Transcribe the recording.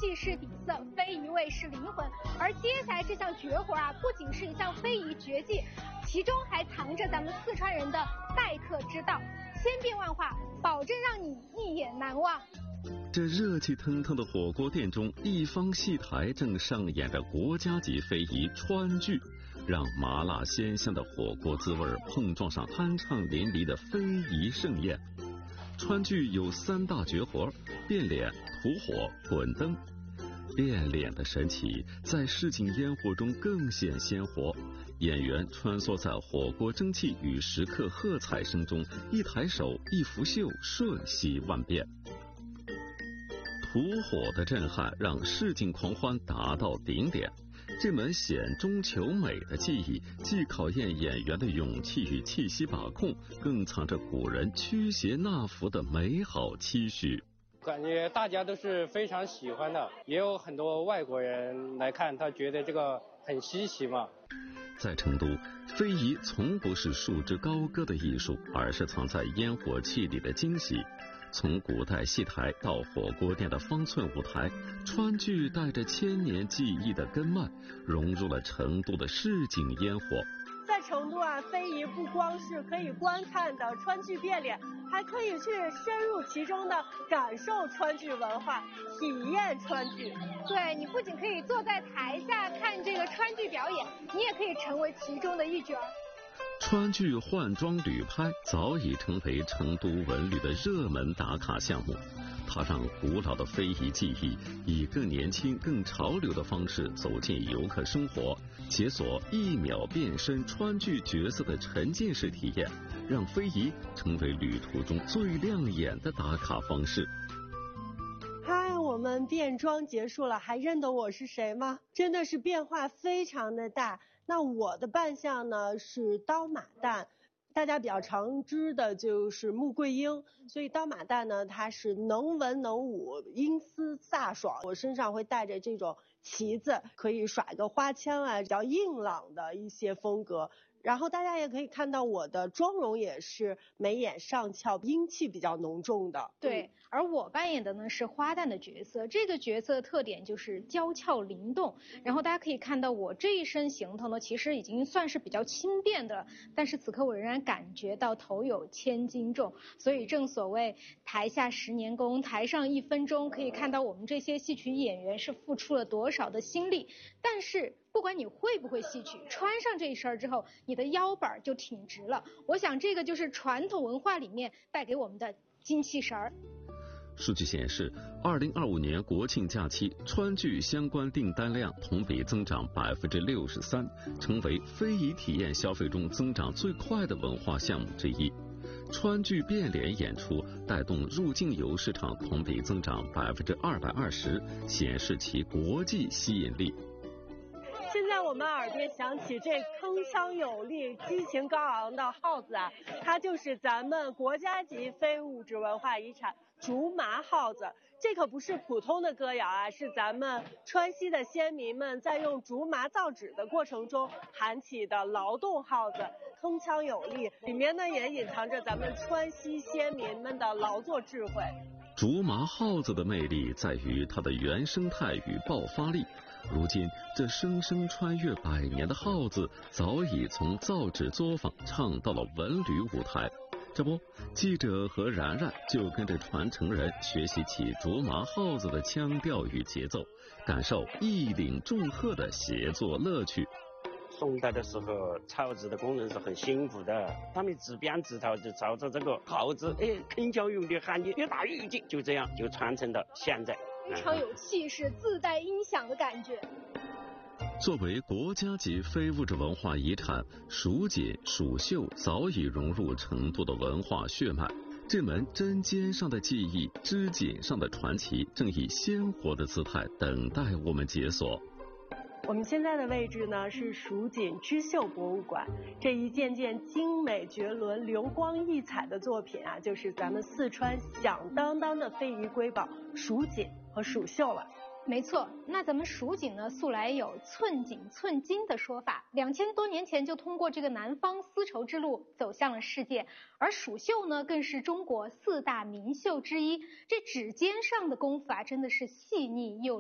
气是底色，非遗味是灵魂。而接下来这项绝活啊，不仅是一项非遗绝技，其中还藏着咱们四川人的待客之道，千变万化，保证让你一眼难忘。 这热气腾腾的火锅店中，一方戏台正上演着国家级非遗川剧，让麻辣鲜香的火锅滋味碰撞上酣畅淋漓的非遗盛宴。川剧有3大绝活：变脸、吐火、滚灯。变脸的神奇在市井烟火中更显鲜活，演员穿梭在火锅蒸汽与食客喝彩声中，一抬手一拂袖，瞬息万变。吐火的震撼让市井狂欢达到顶点。这门险中求美的技艺，既考验演员的勇气与气息把控，更藏着古人驱邪纳福的美好期许。 感觉大家都是非常喜欢的，也有很多外国人来看，他觉得这个很稀奇嘛。 在成都，非遗从不是束之高阁的艺术，而是藏在烟火气里的惊喜。从古代戏台到火锅店的方寸舞台，川剧带着千年技艺的根脉，融入了成都的市井烟火。 在成都啊，非遗不光是可以观看的川剧变脸，还可以去深入其中的感受川剧文化，体验川剧。 对，你不仅可以坐在台下看这个川剧表演，你也可以成为其中的一角。 川剧换装旅拍早已成为成都文旅的热门打卡项目，它让古老的非遗技艺以更年轻、更潮流的方式走进游客生活，解锁1秒变身川剧角色的沉浸式体验，让非遗成为旅途中最亮眼的打卡方式。 嗨，我们变装结束了，还认得我是谁吗？真的是变化非常的大。那我的扮相呢是刀马旦，大家比较常知的就是穆桂英，所以刀马旦呢它是能文能武，英姿飒爽。我身上会带着这种旗子，可以耍一个花枪啊，比较硬朗的一些风格。然后大家也可以看到我的妆容也是眉眼上翘，英气比较浓重的。 对，而我扮演的呢是花旦的角色，这个角色的特点就是娇俏灵动。然后大家可以看到我这一身行头呢，其实已经算是比较轻便的了，但是此刻我仍然感觉到头有千斤重。所以正所谓台下10年功，台上1分钟，可以看到我们这些戏曲演员是付出了多少的心力。但是不管你会不会戏曲，穿上这一身之后，你的腰板就挺直了。我想这个就是传统文化里面带给我们的精气神儿。 数据显示，2025年国庆假期川剧相关订单量同比增长63%，成为非遗体验消费中增长最快的文化项目之一。川剧变脸演出带动入境游市场同比增长220%，显示其国际吸引力。 现在我们耳边响起这铿锵有力、激情高昂的号子啊，它就是咱们国家级非物质文化遗产竹麻号子。这可不是普通的歌谣啊，是咱们川西的先民们在用竹麻造纸的过程中喊起的劳动号子，铿锵有力，里面呢也隐藏着咱们川西先民们的劳作智慧。 竹麻号子的魅力在于它的原生态与爆发力。如今，这生生穿越100年的号子，早已从造纸作坊唱到了文旅舞台。这不，记者和然然就跟着传承人学习起竹麻号子的腔调与节奏，感受一领众鹤的协作乐趣。 宋代的时候，草纸的工人是很辛苦的，他们自编自套就照着这个号子，铿锵有力，喊你越大越劲，就这样就传承到现在。 非常有气势，自带音响的感觉。 作为国家级非物质文化遗产，蜀锦、蜀绣早已融入成都的文化血脉。这门针尖上的技艺、织锦上的传奇，正以鲜活的姿态等待我们解锁。 我们现在的位置呢是蜀锦织绣博物馆，这一件件精美绝伦、流光溢彩的作品啊，就是咱们四川响当当的非遗瑰宝蜀锦和蜀绣了。 没错，那咱们蜀锦呢，素来有寸锦寸金的说法，2000多年前就通过这个南方丝绸之路走向了世界，而蜀绣呢，更是中国4大名绣之一。这指尖上的功夫啊，真的是细腻又